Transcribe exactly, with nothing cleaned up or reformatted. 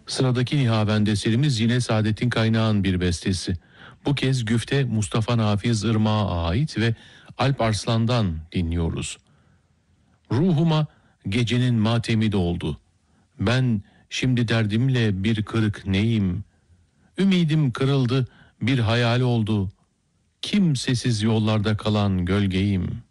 Sıradaki Nihavend eserimiz yine Saadettin Kaynağ'ın bir bestesi. Bu kez güfte Mustafa Nafiz Irmak'a ait ve Alp Arslan'dan dinliyoruz. Ruhuma gecenin matemi doldu. Ben şimdi derdimle bir kırık neyim? Ümidim kırıldı, bir hayal oldu. Kimsesiz yollarda kalan gölgeyim.